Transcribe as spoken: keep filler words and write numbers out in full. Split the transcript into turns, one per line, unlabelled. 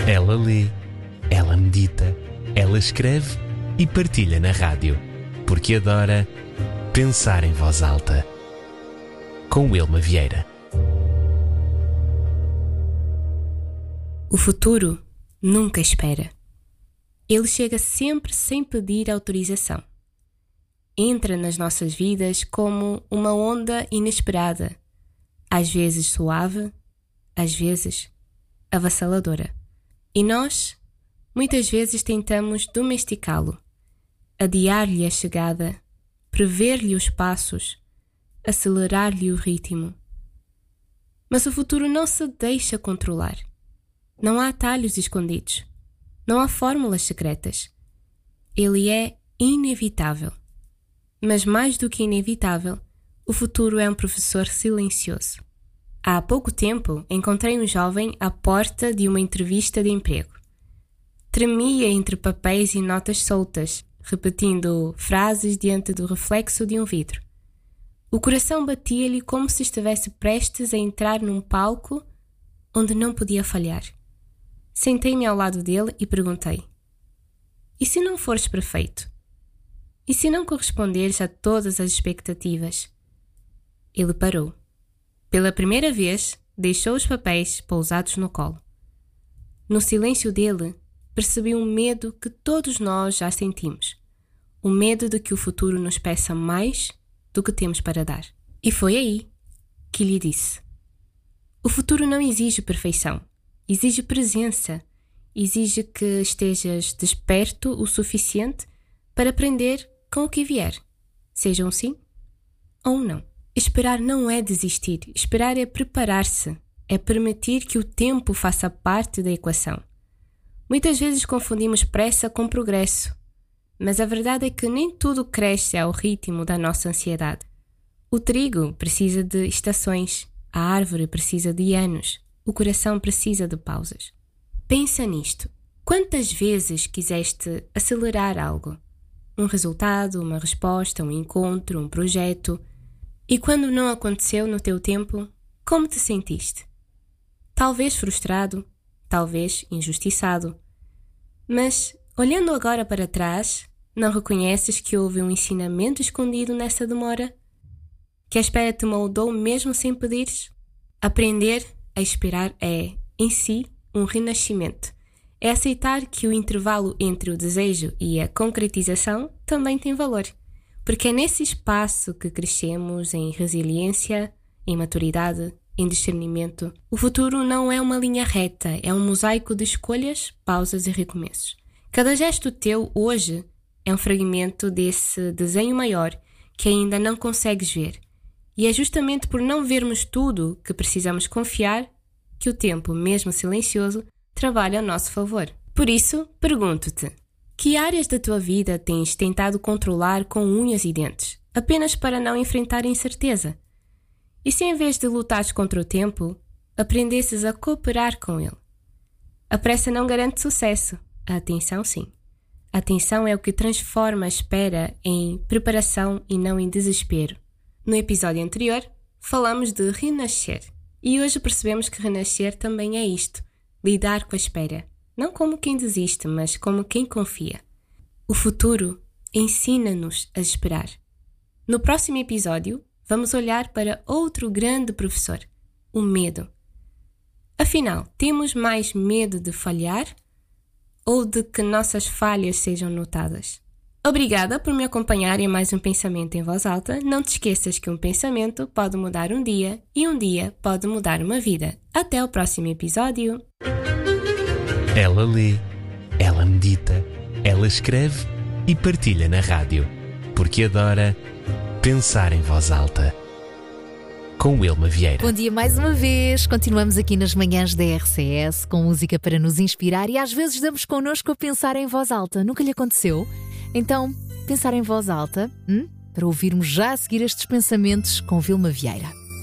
Ela lê, ela medita, ela escreve e partilha na rádio, porque adora pensar em voz alta. Com Wilma Vieira.
O futuro nunca espera. Ele chega sempre sem pedir autorização. Entra nas nossas vidas como uma onda inesperada, às vezes suave, às vezes avassaladora. E nós, muitas vezes, tentamos domesticá-lo, adiar-lhe a chegada, prever-lhe os passos, acelerar-lhe o ritmo. Mas o futuro não se deixa controlar. Não há atalhos escondidos. Não há fórmulas secretas. Ele é inevitável. Mas mais do que inevitável, o futuro é um professor silencioso. Há pouco tempo encontrei um jovem à porta de uma entrevista de emprego. Tremia entre papéis e notas soltas, repetindo frases diante do reflexo de um vidro. O coração batia-lhe como se estivesse prestes a entrar num palco onde não podia falhar. Sentei-me ao lado dele e perguntei: e se não fores perfeito? E se não corresponderes a todas as expectativas? Ele parou. Pela primeira vez, deixou os papéis pousados no colo. No silêncio dele, percebi um medo que todos nós já sentimos. O medo de que o futuro nos peça mais do que temos para dar. E foi aí que lhe disse: o futuro não exige perfeição. Exige presença. Exige que estejas desperto o suficiente para aprender com o que vier, seja um sim ou um não. Esperar não é desistir. Esperar é preparar-se. É permitir que o tempo faça parte da equação. Muitas vezes confundimos pressa com progresso, mas a verdade é que nem tudo cresce ao ritmo da nossa ansiedade. O trigo precisa de estações, a árvore precisa de anos, o coração precisa de pausas. Pensa nisto. Quantas vezes quiseste acelerar algo? Um resultado, uma resposta, um encontro, um projeto. E quando não aconteceu no teu tempo, como te sentiste? Talvez frustrado, talvez injustiçado. Mas, olhando agora para trás, não reconheces que houve um ensinamento escondido nessa demora? Que a espera te moldou mesmo sem pedires? Aprender a esperar é, em si, um renascimento. É aceitar que o intervalo entre o desejo e a concretização também tem valor. Porque é nesse espaço que crescemos em resiliência, em maturidade, em discernimento. O futuro não é uma linha reta, é um mosaico de escolhas, pausas e recomeços. Cada gesto teu hoje é um fragmento desse desenho maior que ainda não consegues ver. E é justamente por não vermos tudo que precisamos confiar que o tempo, mesmo silencioso, trabalha a nosso favor. Por isso, pergunto-te: que áreas da tua vida tens tentado controlar com unhas e dentes, apenas para não enfrentar a incerteza? E se em vez de lutares contra o tempo, aprendesses a cooperar com ele? A pressa não garante sucesso, a atenção sim. A atenção é o que transforma a espera em preparação e não em desespero. No episódio anterior, falamos de renascer. E hoje percebemos que renascer também é isto: lidar com a espera. Não como quem desiste, mas como quem confia. O futuro ensina-nos a esperar. No próximo episódio, vamos olhar para outro grande professor: o medo. Afinal, temos mais medo de falhar ou de que nossas falhas sejam notadas? Obrigada por me acompanhar em mais um Pensamento em Voz Alta. Não te esqueças que um pensamento pode mudar um dia e um dia pode mudar uma vida. Até o próximo episódio.
Ela lê, ela medita, ela escreve e partilha na rádio, porque adora pensar em voz alta. Com Wilma Vieira.
Bom dia mais uma vez. Continuamos aqui nas manhãs da R C S com música para nos inspirar e às vezes damos connosco a pensar em voz alta. Nunca lhe aconteceu? Então, pensar em voz alta, hum? Para ouvirmos já a seguir estes pensamentos com Wilma Vieira.